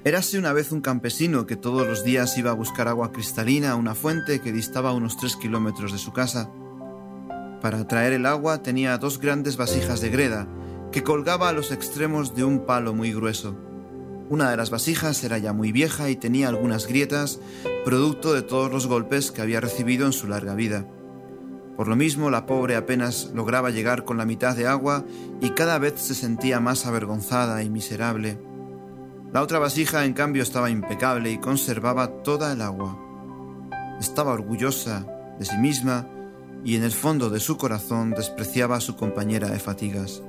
Érase una vez un campesino que todos los días iba a buscar agua cristalina a una fuente que distaba unos 3 kilómetros de su casa. Para traer el agua tenía 2 grandes vasijas de greda que colgaba a los extremos de un palo muy grueso. Una de las vasijas era ya muy vieja y tenía algunas grietas, producto de todos los golpes que había recibido en su larga vida. Por lo mismo, la pobre apenas lograba llegar con la mitad de agua y cada vez se sentía más avergonzada y miserable. La otra vasija, en cambio, estaba impecable y conservaba toda el agua. Estaba orgullosa de sí misma y en el fondo de su corazón despreciaba a su compañera de fatigas.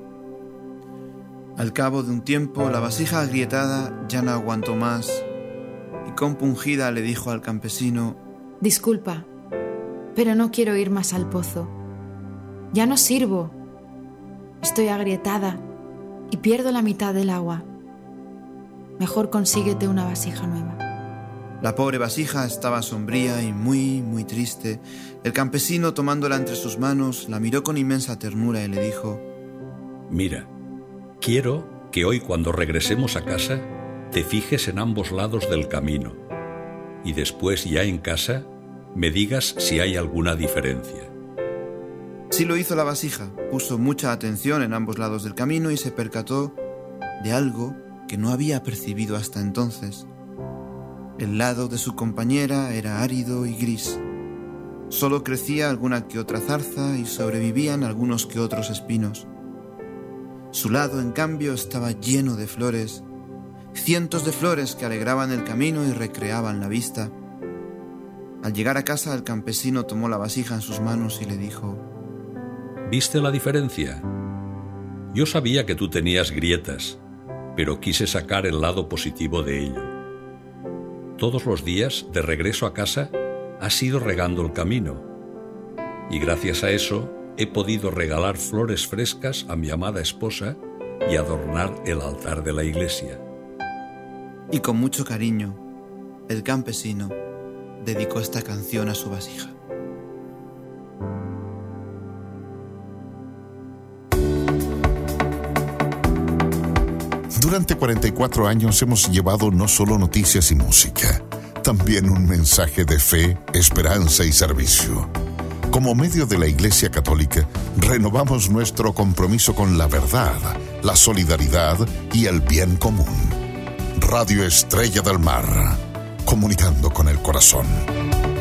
Al cabo de un tiempo, la vasija agrietada ya no aguantó más y compungida le dijo al campesino: «Disculpa, pero no quiero ir más al pozo. Ya no sirvo. Estoy agrietada y pierdo la mitad del agua. Mejor consíguete una vasija nueva». La pobre vasija estaba sombría y muy triste. El campesino, tomándola entre sus manos, la miró con inmensa ternura y le dijo: «Mira, quiero que hoy, cuando regresemos a casa, te fijes en ambos lados del camino y después, ya en casa, me digas si hay alguna diferencia». Sí lo hizo la vasija. Puso mucha atención en ambos lados del camino y se percató de algo que no había percibido hasta entonces. El lado de su compañera era árido y gris. Solo crecía alguna que otra zarza y sobrevivían algunos que otros espinos. Su lado, en cambio, estaba lleno de flores, cientos de flores que alegraban el camino y recreaban la vista. Al llegar a casa, el campesino tomó la vasija en sus manos y le dijo: ¿Viste la diferencia? Yo sabía que tú tenías grietas, pero quise sacar el lado positivo de ello. Todos los días, de regreso a casa, has ido regando el camino, y gracias a eso he podido regalar flores frescas a mi amada esposa y adornar el altar de la iglesia. Y con mucho cariño, el campesino dedicó esta canción a su vasija. Durante 44 años hemos llevado no solo noticias y música, también un mensaje de fe, esperanza y servicio. Como medio de la Iglesia Católica, renovamos nuestro compromiso con la verdad, la solidaridad y el bien común. Radio Estrella del Mar, comunicando con el corazón.